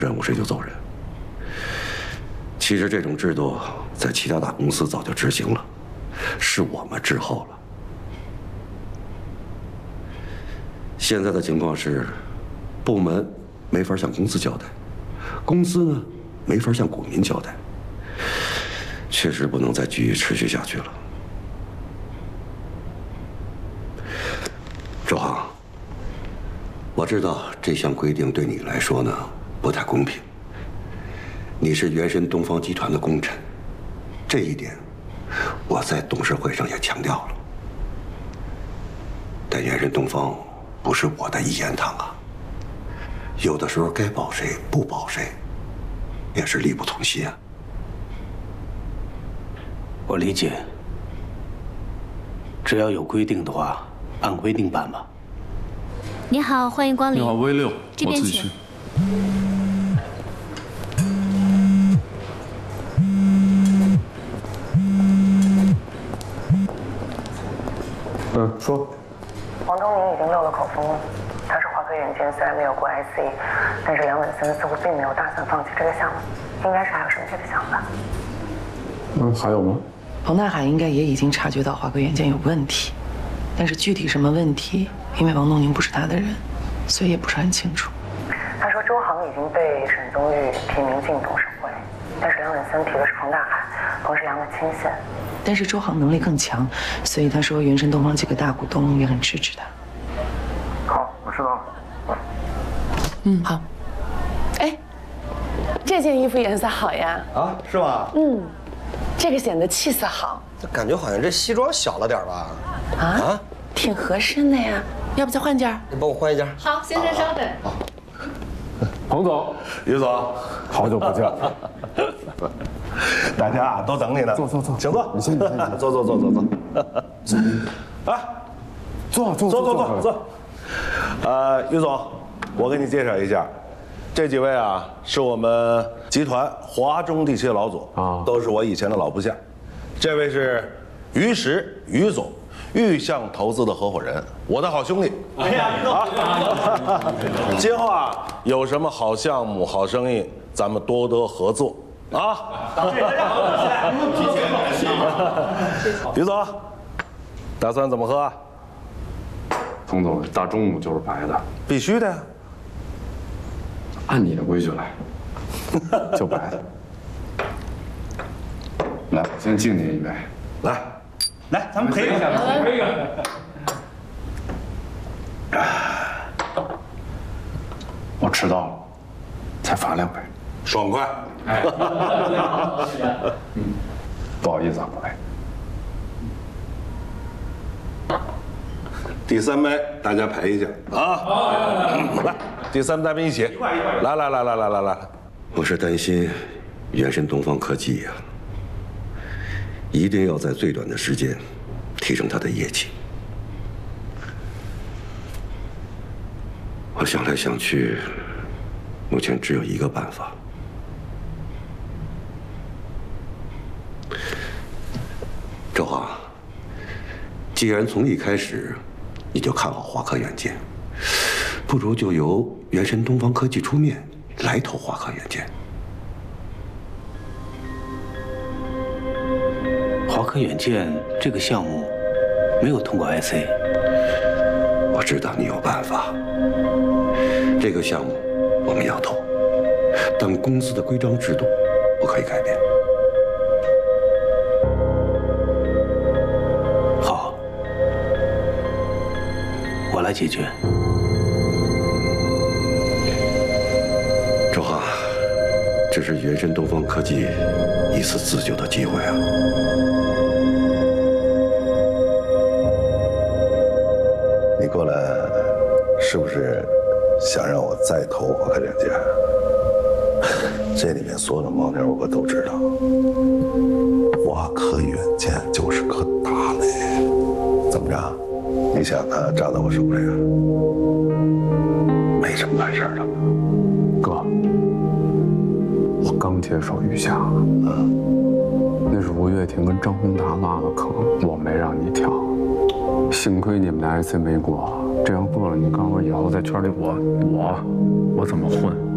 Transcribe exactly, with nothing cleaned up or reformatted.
任务谁就走人。其实这种制度在其他大公司早就执行了，是我们滞后了。现在的情况是，部门没法向公司交代，公司呢没法向股民交代，确实不能再继续持续下去了。周航，我知道这项规定对你来说呢不太公平。你是元神东方集团的功臣，这一点我在董事会上也强调了。但元神东方不是我的一言堂啊，有的时候该保谁不保谁，也是力不从心啊。 我理解，只要有规定的话，按规定办吧。 你好，欢迎光临。 你好 ，V 六， 这边请。 嗯，说。 黄东明已经漏了口风了。他是华科软件，虽然没有过 I C， 但是梁文森似乎并没有打算放弃这个项目，应该是还有什么别的想法。 嗯，还有吗？ 彭大海应该也已经察觉到华科软件有问题，但是具体什么问题，因为王东宁不是他的人，所以也不是很清楚。 他说周航已经被沈宗玉提名进董事会，但是梁文森提的是彭大海，彭世良的亲信。 但是周航能力更强，所以他说元神东方几个大股东也很支持他。 好，我知道了。 嗯，好。 哎，这件衣服颜色好呀。 啊，是吗？ 嗯，这个显得气色好。 感觉好像这西装小了点吧？ 啊？啊，挺合身的呀。要不再换件？ 你帮我换一件。 好，先生稍等。 好。彭总， 于总， 好久不见。 大家啊都等你呢。 坐坐坐， 请坐。 你先，你先， 坐坐坐坐坐。啊， 坐坐坐坐坐坐。呃，于总，我给你介绍一下，这几位啊是我们集团华中地区的老总啊，都是我以前的老部下。这位是于石于总，玉象投资的合伙人，我的好兄弟。哎呀，于总啊，今后啊有什么好项目、好生意，咱们多多合作啊！谢谢大家好，提前感谢。于总，打算怎么喝啊？ 彭总，大中午就是白的， 必须的呀。 按你的规矩来，就白的。来，我先敬您一杯。 来， 来，咱们陪一下，陪一个。 我迟到了，才罚两杯。 爽快。 哎，嗯，不好意思啊，各位。 第三杯大家陪一下啊！来，第三杯咱们一起。来来来来来来来。 我是担心元神东方科技呀、啊，一定要在最短的时间提升它的业绩。我想来想去，目前只有一个办法。周航，既然从一开始你就看好华科软件，不如就由元神东方科技出面来投华科软件。 华科软件这个项目没有通过 I C， 我知道你有办法。这个项目我们要投，但公司的规章制度不可以改变。 好，我来解决。 周航，这是元神东方科技一次自救的机会啊！ 你过来是不是想让我再投华科软件？这里面所有的猫腻我都知道。华科软件就是颗大雷，怎么着？你想它炸到我手里啊？没这么办事的。 哥，我刚接手玉夏，嗯，那是吴月婷跟张宏达拉的坑，我没让你跳。幸亏你们的 I C 没过，这样过了，你告诉我以后在圈里我我我怎么混？